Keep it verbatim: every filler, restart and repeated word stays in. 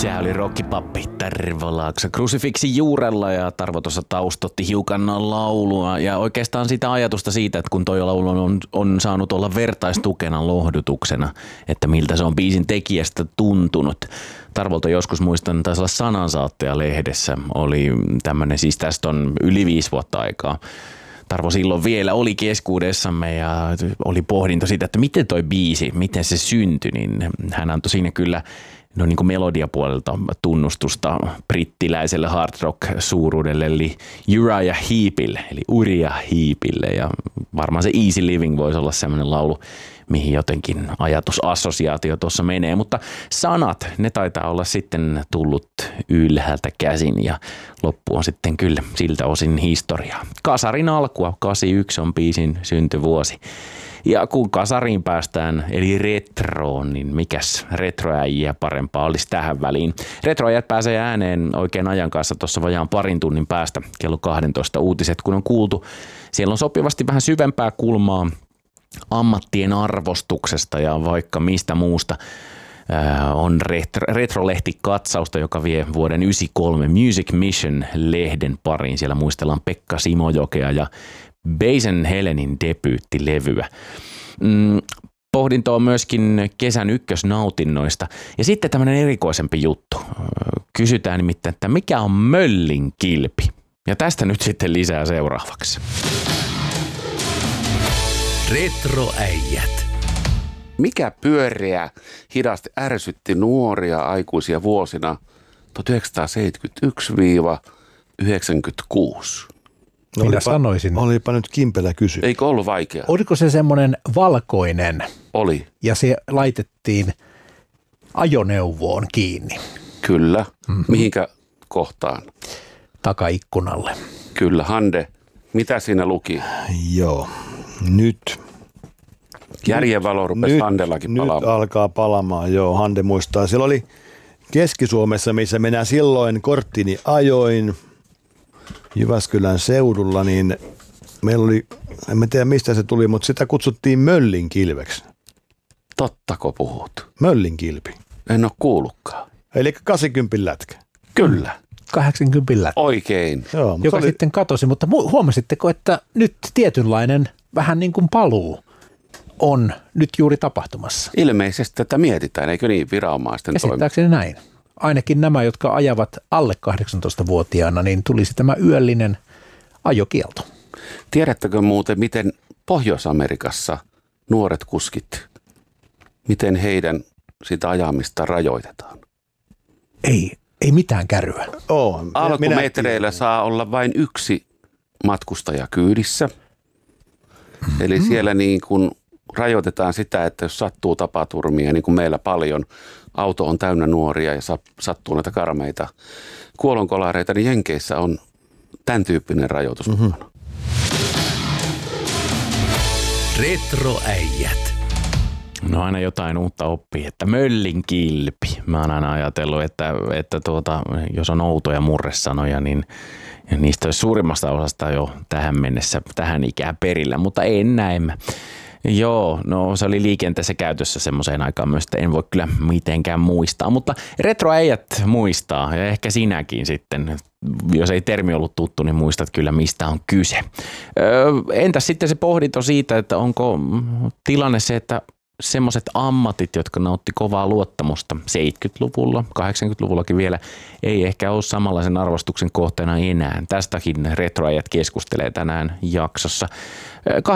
Sehän oli rockipappi Tarvo Laakso Crucifixin juurella ja Tarvo tuossa taustotti hiukan laulua ja oikeastaan sitä ajatusta siitä, että kun toi laulu on, on saanut olla vertaistukena lohdutuksena, että miltä se on biisin tekijästä tuntunut. Tarvolta joskus muistan, taisi olla Sanansaattaja-lehdessä oli tämmöinen, siis tästä on yli viisi vuotta aikaa. Tarvo silloin vielä oli keskuudessamme ja oli pohdinto siitä, että miten toi biisi, miten se syntyi, niin hän antoi siinä kyllä no niin kuin melodiapuolelta tunnustusta brittiläiselle hard rock suuruudelle eli Uriah Heepille, eli Uriah Heepille ja varmaan se Easy Living voisi olla sellainen laulu, mihin jotenkin ajatusassosiaatio tuossa menee, mutta sanat, ne taitaa olla sitten tullut ylhäältä käsin ja loppu on sitten kyllä siltä osin historiaa. Kasarin alkua, kahdeksankymmentäyksi on biisin syntyvuosi. Ja kun kasariin päästään, eli retroon, niin mikäs retroäjiä parempaa olisi tähän väliin. Retroäjät pääsee ääneen oikein ajan kanssa tuossa vajaan parin tunnin päästä kello kaksitoista uutiset, kun on kuultu. Siellä on sopivasti vähän syvempää kulmaa ammattien arvostuksesta ja vaikka mistä muusta. Äh, on retro, retrolehti katsausta, joka vie vuoden yhdeksänkymmentäkolme Music Mission-lehden pariin. Siellä muistellaan Pekka Simojokea ja Basen Helenin debyyttilevyä. Mm, pohdinto on myöskin kesän ykkösnautinnoista. Ja sitten tämmöinen erikoisempi juttu. Kysytään nimittäin, että mikä on möllin kilpi? Ja tästä nyt sitten lisää seuraavaksi. Retroäijät. Mikä pyöreä hidasti ärsytti nuoria aikuisia vuosina tuhatyhdeksänsataaseitsemänkymmentäyksi yhdeksänkymmentäkuusi? No Minä olipa, sanoisin. Olipa nyt kimpelä kysy. Eikö ollut vaikea? Oliko se semmoinen valkoinen Oli. ja se laitettiin ajoneuvoon kiinni Kyllä. Mm-hmm. Mihinkä kohtaan? takaikkunalle? Kyllä. Hande, mitä siinä luki? Joo, nyt. Järjenvalo rupesi nyt, Handellakin nyt palaamaan. alkaa palamaan, joo, Hande muistaa. Siellä oli Keski-Suomessa, missä minä silloin korttini ajoin Jyväskylän seudulla, niin meillä oli, en tiedä mistä se tuli, mutta sitä kutsuttiin möllinkilveksi. Tottako puhut? Möllinkilpi. En ole kuullutkaan. Eli kahdeksankymmentä lätkä. Kyllä. kahdeksankymmentä Oikein. Joo, mutta joka oli, sitten katosi, mutta mu- huomasitteko, että nyt tietynlainen vähän niin kuin paluu on nyt juuri tapahtumassa? Ilmeisesti tätä mietitään, eikö niin, viranomaisten toimesta? Käsittääkseni näin. Ainakin nämä, jotka ajavat alle kahdeksantoistavuotiaana, niin tulisi tämä yöllinen ajokielto. Tiedättekö muuten, miten Pohjois-Amerikassa nuoret kuskit, miten heidän sitä ajamista rajoitetaan? Ei, ei mitään kärryä. oo, Alkumetreillä saa olla vain yksi matkustaja kyydissä. Mm-hmm. Eli siellä niin kuin rajoitetaan sitä, että jos sattuu tapaturmia, niin kuin meillä paljon, auto on täynnä nuoria ja sattuu näitä karmeita kuolonkolareita, niin Jenkeissä on tämän tyyppinen rajoitus. Mm-hmm. Retroäijät. No aina jotain uutta oppii, että möllin kilpi. Mä oon aina ajatellut, että, että tuota, jos on outoja murresanoja, niin niistä olisi suurimmasta osasta jo tähän mennessä, tähän ikään perillä, mutta en näin. Joo, no se oli liikenteessä käytössä semmoiseen aikaan myös, että en voi kyllä mitenkään muistaa, mutta retroäijät muistaa ja ehkä sinäkin sitten, jos ei termi ollut tuttu, niin muistat kyllä mistä on kyse. Öö, entäs sitten se pohdinto siitä, että onko tilanne se, että semmoiset ammatit, jotka nautti kovaa luottamusta seitsemänkymmentäluvulla, kahdeksankymmentäluvullakin vielä, ei ehkä ole samanlaisen arvostuksen kohteena enää. Tästäkin retroäijät keskustelee tänään jaksossa.